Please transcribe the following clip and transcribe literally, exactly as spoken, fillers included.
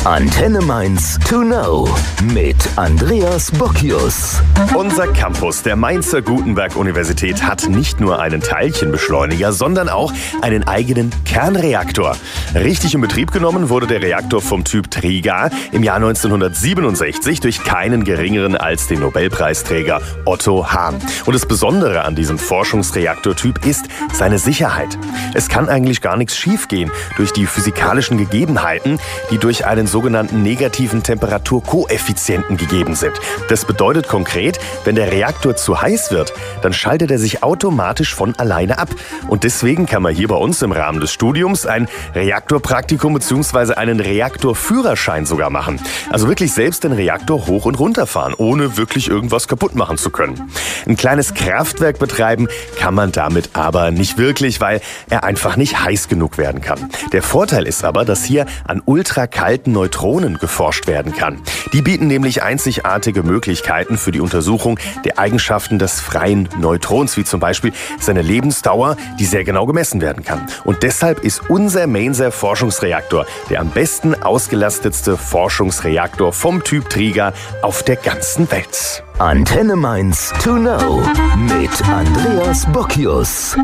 Antenne Mainz to know mit Andreas Bockius. Unser Campus der Mainzer Gutenberg-Universität hat nicht nur einen Teilchenbeschleuniger, sondern auch einen eigenen Kernreaktor. Richtig in Betrieb genommen wurde der Reaktor vom Typ Triga im Jahr neunzehnhundertsiebenundsechzig durch keinen geringeren als den Nobelpreisträger Otto Hahn. Und das Besondere an diesem Forschungsreaktortyp ist seine Sicherheit. Es kann eigentlich gar nichts schiefgehen durch die physikalischen Gegebenheiten, die durch einen sogenannten negativen Temperaturkoeffizienten gegeben sind. Das bedeutet konkret, wenn der Reaktor zu heiß wird, dann schaltet er sich automatisch von alleine ab. Und deswegen kann man hier bei uns im Rahmen des Studiums ein Reaktorpraktikum bzw. einen Reaktorführerschein sogar machen. Also wirklich selbst den Reaktor hoch und runter fahren, ohne wirklich irgendwas kaputt machen zu können. Ein kleines Kraftwerk betreiben kann man damit aber nicht wirklich, weil er einfach nicht heiß genug werden kann. Der Vorteil ist aber, dass hier an ultrakalten Neutronen geforscht werden kann. Die bieten nämlich einzigartige Möglichkeiten für die Untersuchung der Eigenschaften des freien Neutrons, wie zum Beispiel seine Lebensdauer, die sehr genau gemessen werden kann. Und deshalb ist unser Mainzer Forschungsreaktor der am besten ausgelastetste Forschungsreaktor vom Typ Triga auf der ganzen Welt. Antenne Mainz to know mit Andreas Bockius.